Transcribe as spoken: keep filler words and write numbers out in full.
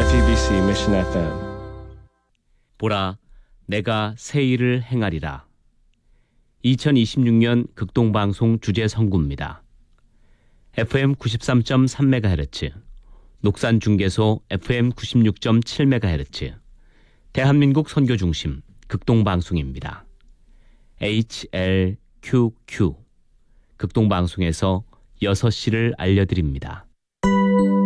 에프이비씨 Mission 에프엠. 보라, 내가 새 일을 행하리라. 이천이십육 년 극동방송 주제 선구입니다. 에프엠 구십삼 점 삼 메가헤르츠, 녹산중계소 에프엠 구십육 점 칠 메가헤르츠, 대한민국 선교중심 극동방송입니다. 에이치엘큐큐, 극동방송에서 여섯 시를 알려드립니다.